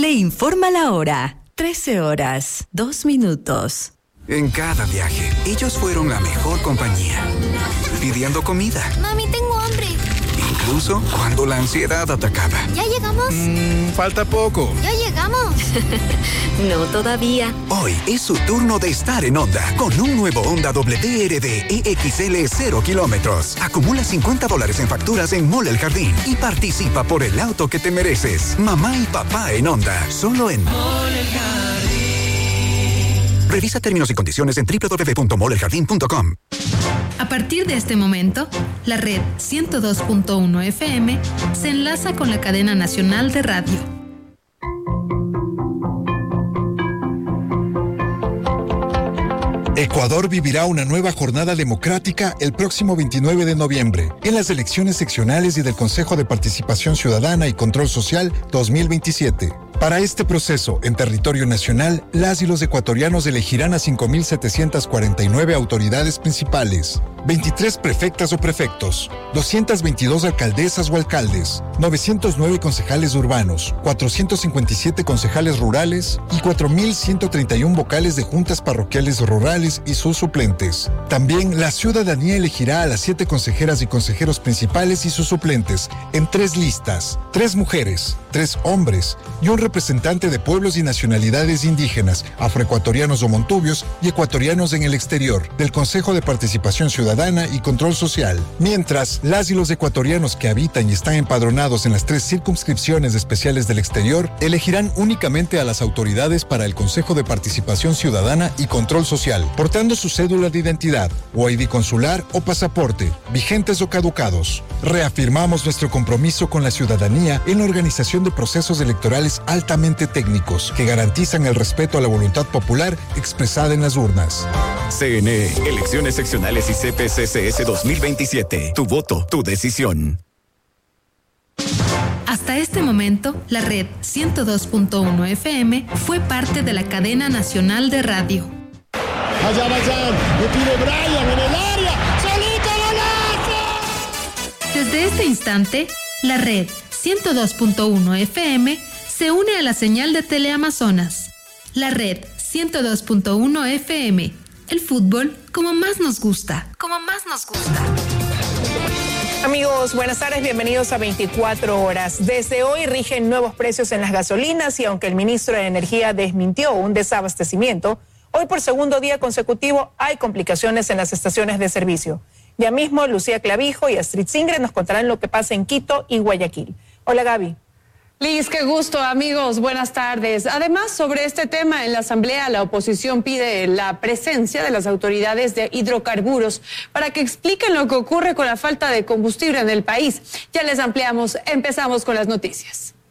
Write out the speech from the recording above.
le informa la hora. 13:02. En cada viaje, ellos fueron la mejor compañía. Pidiendo comida. Mami, tengo hambre. Incluso cuando la ansiedad atacaba. ¿Ya llegamos? Falta poco. ¿Ya llegamos? No todavía. Hoy es su turno de estar en Honda con un nuevo Honda WRD EXL 0 kilómetros. Acumula $50 en facturas en Mall El Jardín y participa por el auto que te mereces. Mamá y papá en Honda. Solo en Mall El Jardín. Revisa términos y condiciones en www.molleljardin.com. A partir de este momento, la red 102.1 FM se enlaza con la cadena nacional de radio. Ecuador vivirá una nueva jornada democrática el próximo 29 de noviembre en las elecciones seccionales y del Consejo de Participación Ciudadana y Control Social 2027. Para este proceso, en territorio nacional, las y los ecuatorianos elegirán a 5.749 autoridades principales, 23 prefectas o prefectos, 222 alcaldesas o alcaldes, 909 concejales urbanos, 457 concejales rurales y 4.131 vocales de juntas parroquiales rurales y sus suplentes. También la ciudadanía elegirá a las 7 consejeras y consejeros principales y sus suplentes en 3 listas, 3 mujeres, 3 hombres y un representante de pueblos y nacionalidades indígenas, afroecuatorianos o montubios y ecuatorianos en el exterior, del Consejo de Participación Ciudadana y Control Social. Mientras, las y los ecuatorianos que habitan y están empadronados en las 3 circunscripciones especiales del exterior elegirán únicamente a las autoridades para el Consejo de Participación Ciudadana y Control Social, portando su cédula de identidad o ID consular o pasaporte, vigentes o caducados. Reafirmamos nuestro compromiso con la ciudadanía en la organización de procesos electorales altamente técnicos que garantizan el respeto a la voluntad popular expresada en las urnas. CNE, Elecciones Seccionales y CPCCS 2027. Tu voto, tu decisión. Hasta este momento, la red 102.1 FM fue parte de la cadena nacional de radio. Allá vayan, le tiro Brian en el área, solito golazo. Desde este instante, la red 102.1 FM se une a la señal de Teleamazonas. La red 102.1 FM. El fútbol como más nos gusta. Como más nos gusta. Amigos, buenas tardes, bienvenidos a 24 horas. Desde hoy rigen nuevos precios en las gasolinas y aunque el ministro de Energía desmintió un desabastecimiento, hoy por segundo día consecutivo hay complicaciones en las estaciones de servicio. Ya mismo Lucía Clavijo y Astrid Singre nos contarán lo que pasa en Quito y Guayaquil. Hola Gaby. Liz, qué gusto, amigos. Buenas tardes. Además, sobre este tema, en la Asamblea, la oposición pide la presencia de las autoridades de hidrocarburos para que expliquen lo que ocurre con la falta de combustible en el país. Ya les ampliamos. Empezamos con las noticias.